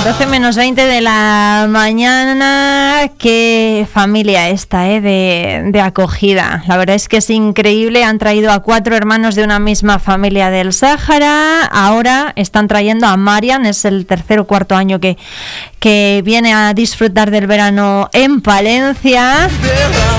12 menos 20 de la mañana. Qué familia esta, de acogida. La verdad es que es increíble. Han traído a 4 hermanos de una misma familia del Sáhara. Ahora están trayendo a Marian. Es el tercer o cuarto año que viene a disfrutar del verano en Palencia.